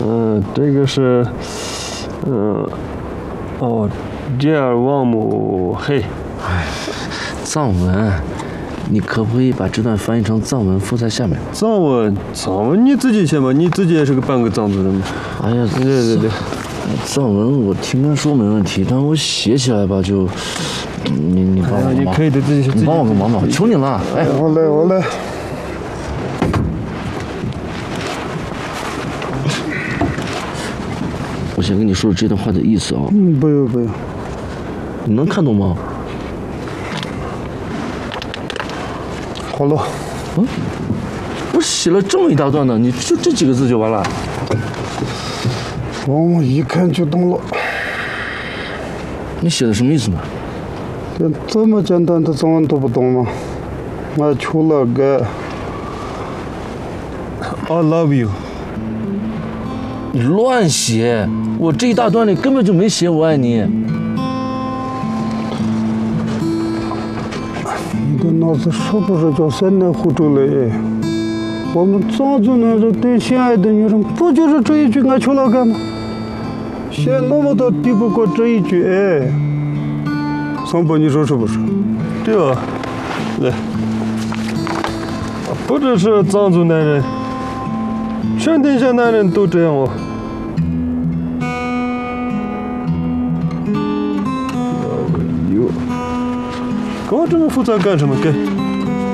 这个是，第二望姆黑。 藏文，你可不可以把这段翻译成藏文附在下面？ 藏文你自己写吧，你自己也是个半个藏族人嘛。 哎呀， 对。 藏文我听他说没问题，但我写起来吧就，你帮我忙， 你可以的，自己写。 你帮我个忙吧，求你了。哎， 我来。 我先跟你说说这段话的意思啊。 不用。 你能看懂吗？ 好了。 我写了这么一大段呢，你就这几个字就完了？ 我一看就懂了。 你写的什么意思呢？ 这么简单的藏文都不懂吗？我求了个 I love you。 你乱写，我这一大段里根本就没写我爱你。 你的脑子是不是叫三奶糊涂了？我们藏族男人对心爱的女人不就是这一句我求了个吗？写那么多抵不过这一句，桑波，你说是不是？ 对吧？来，不只是藏族男人，全天下男人都这样哦。搞这么复杂干什么？给。